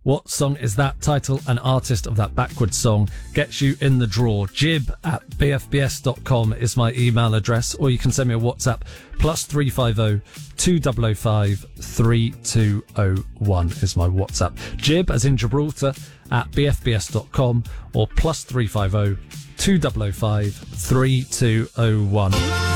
what song is that, title and artist of that backwards song gets you in the draw. jib@bfbs.com is my email address, or you can send me a WhatsApp, +350 2005 3201 is my WhatsApp. Jib, as in Gibraltar, at bfbs.com, or +350 2005 3201.